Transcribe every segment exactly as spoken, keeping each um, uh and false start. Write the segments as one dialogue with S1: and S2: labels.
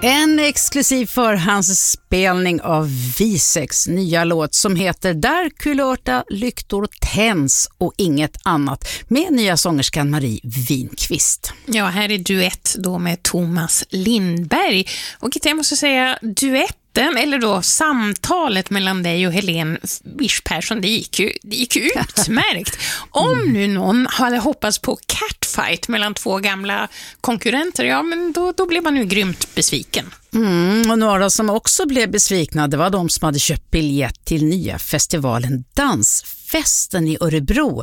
S1: En exklusiv förhandsspelning av Visex nya låt som heter Där kulörta lyktor tänds och inget annat med nya sångerskan Marie Winqvist.
S2: Ja, här är duett då med Thomas Lindberg. Och jag måste säga duett eller då samtalet mellan dig och Helene Wisch Persson, det gick ju, det gick ju utmärkt. Om nu någon hade hoppats på catfight mellan två gamla konkurrenter, ja men då, då blev man ju grymt besviken.
S1: Mm, och några som också blev besvikna, det var de som hade köpt biljett till nya festivalen Dansfesten i Örebro.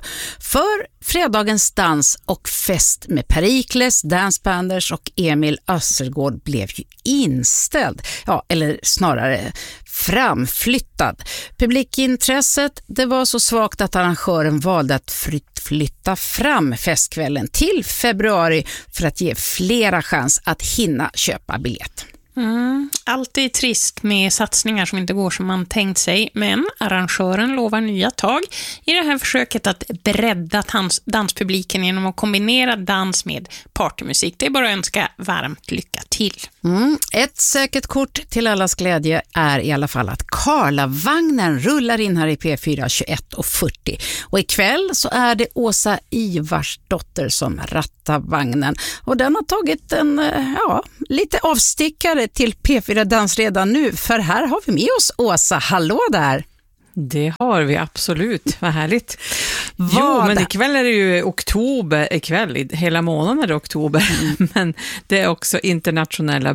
S1: För fredagens dans och fest med Perikles, Dancebanders och Emil Össergård blev ju inställd. Ja, eller snarare framflyttad. Publikintresset, det var så svagt att arrangören valde att flytta fram festkvällen till februari för att ge flera chans att hinna köpa biljett.
S2: Mm, alltid trist med satsningar som inte går som man tänkt sig, men arrangören lovar nya tag i det här försöket att bredda dans- danspubliken genom att kombinera dans med partymusik. Det är bara att önska varmt lycka till.
S1: Mm, ett säkert kort till allas glädje är i alla fall att Karlavagnen rullar in här i P fyra tjugoett och fyrtio. Och ikväll så är det Åsa Ivarsdotter som rattar vagnen. Och den har tagit en ja, lite avstickare till P fyra Dans redan nu. För här har vi med oss Åsa. Hallå där!
S3: Det har vi absolut, vad härligt.
S1: Vad
S3: jo, men ikväll är det ju oktober, ikväll, hela månaden är det oktober, mm. men det är också internationella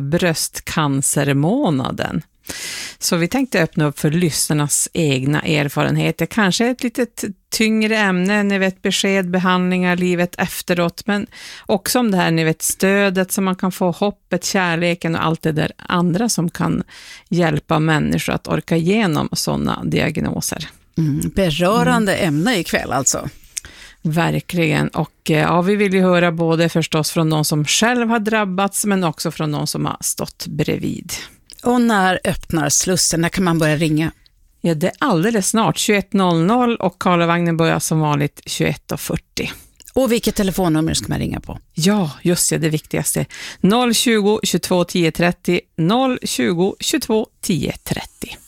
S3: bröstcancermånaden. Så vi tänkte öppna upp för lyssnarnas egna erfarenheter. Kanske ett litet tyngre ämne, ni vet besked, behandlingar, livet efteråt. Men också om det här, ni vet stödet som man kan få, hoppet, kärleken och allt det där andra som kan hjälpa människor att orka igenom sådana diagnoser.
S1: Mm, berörande mm. ämne ikväll alltså.
S3: Verkligen, och ja, vi vill ju höra både förstås från någon som själv har drabbats men också från någon som har stått bredvid.
S1: Och när öppnar slussen? När kan man börja ringa?
S3: Ja, det är alldeles snart, tjugoett noll noll och Karlavagnen börjar som vanligt tjugoett fyrtio.
S1: Och vilket telefonnummer ska man ringa på?
S3: Ja, just det, det viktigaste. noll tjugo, tjugotvå, tio trettio, noll tjugo, tjugotvå, tio trettio.